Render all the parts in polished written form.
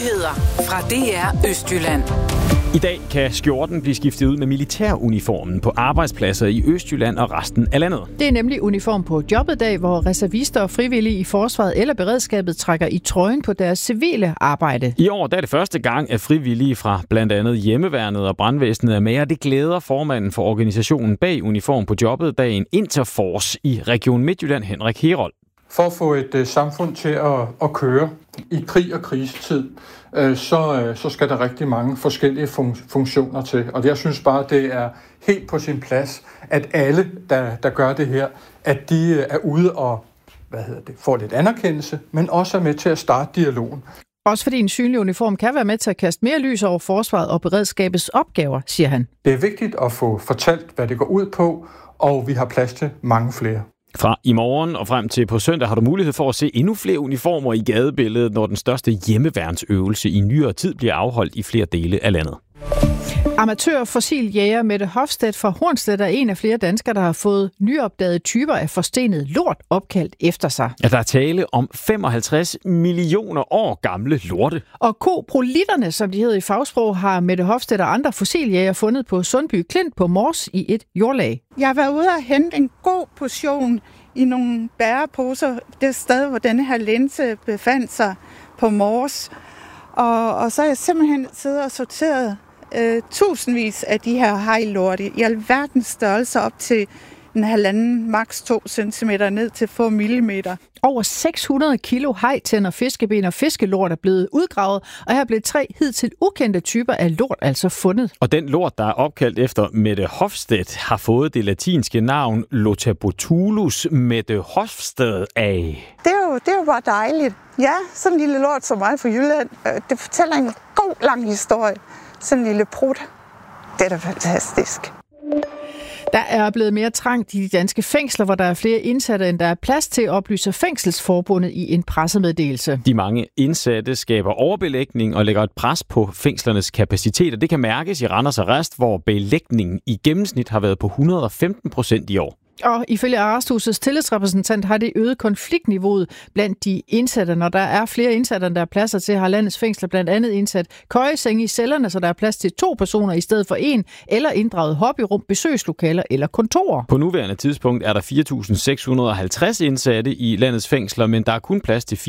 Nyheder fra DR Østjylland. I dag kan skjorten blive skiftet ud med militæruniformen på arbejdspladser i Østjylland og resten af landet. Det er nemlig uniform på jobbet-dag, hvor reservister og frivillige i forsvaret eller beredskabet trækker i trøjen på deres civile arbejde. I år der er det første gang, at frivillige fra blandt andet hjemmeværnet og brandvæsenet er med, og det glæder formanden for organisationen bag uniform på jobbet-dagen Interforce i Region Midtjylland, Henrik Herold. For at få et samfund til at køre i krig og krisetid, så skal der rigtig mange forskellige funktioner til. Og jeg synes bare, det er helt på sin plads, at alle, der gør det her, at de er ude og får lidt anerkendelse, men også er med til at starte dialogen. Også fordi en synlig uniform kan være med til at kaste mere lys over forsvaret og beredskabets opgaver, siger han. Det er vigtigt at få fortalt, hvad det går ud på, og vi har plads til mange flere. Fra i morgen og frem til på søndag har du mulighed for at se endnu flere uniformer i gadebilledet, når den største hjemmeværnsøvelse i nyere tid bliver afholdt i flere dele af landet. Amatør fossiljæger Mette Hofstedt fra Hornslet er en af flere danskere, der har fået nyopdagede typer af forstenet lort opkaldt efter sig. Ja, der er tale om 55 millioner år gamle lorte. Og koprolitterne, som de hedder i fagsprog, har Mette Hofstedt og andre fossiljæger fundet på Sundby Klint på Mors i et jordlag. Jeg har været ude og hente en god portion i nogle bæreposer, det sted, hvor denne her linse befandt sig på Mors. Og så er jeg simpelthen siddet og sorteret tusindvis af de her hajlorte i alverdens størrelse op til en 1,5, maks 2 centimeter ned til få millimeter. Over 600 kilo hajtænder, fiskeben og fiskelort er blevet udgravet, og her blev 3 hidtil ukendte typer af lort altså fundet. Og den lort, der er opkaldt efter Mette Hofstedt, har fået det latinske navn Lotabotulus Mette Hofstedt af. Det er jo bare dejligt. Ja, sådan en lille lort som mig fra Jylland. Det fortæller en god, lang historie. Sådan en lille prut. Det er da fantastisk. Der er blevet mere trangt i de danske fængsler, hvor der er flere indsatte, end der er plads til, oplyser Fængselsforbundet i en pressemeddelelse. De mange indsatte skaber overbelægning og lægger et pres på fængslernes kapacitet, og det kan mærkes i Randers Arrest, hvor belægningen i gennemsnit har været på 115% i år. Og ifølge Arresthusets tillidsrepræsentant har det øget konfliktniveauet blandt de indsatte. Når der er flere indsatte, end der er pladser til, har landets fængsler blandt andet indsat køjesenge i cellerne, så der er plads til 2 personer i stedet for 1, eller inddraget hobbyrum, besøgslokaler eller kontorer. På nuværende tidspunkt er der 4.650 indsatte i landets fængsler, men der er kun plads til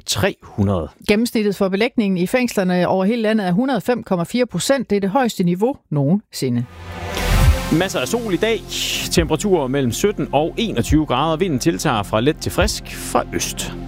4.300. Gennemsnittet for belægningen i fængslerne over hele landet er 105,4%. Det er det højeste niveau nogensinde. Masser af sol i dag. Temperaturer mellem 17 og 21 grader. Vinden tiltager fra let til frisk fra øst.